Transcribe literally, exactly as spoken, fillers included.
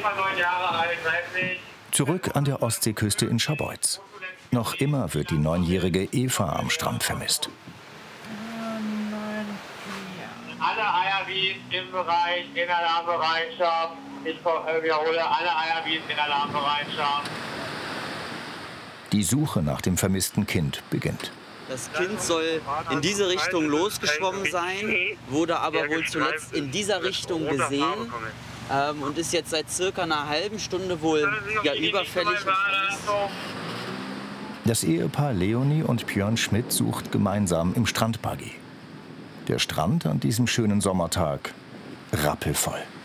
Eva neun Jahre alt, weiblich. Zurück an der Ostseeküste in Scharbeutz. Noch immer wird die neunjährige Eva am Strand vermisst. Alle Eierwiesen im Bereich in Alarmbereitschaft. Ich wiederhole, alle Eierwiesen in Alarmbereitschaft. Die Suche nach dem vermissten Kind beginnt. Das Kind soll in diese Richtung losgeschwommen sein, wurde aber wohl zuletzt in dieser Richtung gesehen ähm, und ist jetzt seit circa einer halben Stunde wohl ja, überfällig. Das Ehepaar Leonie und Björn Schmidt sucht gemeinsam im Strandbuggy. Der Strand an diesem schönen Sommertag rappelvoll.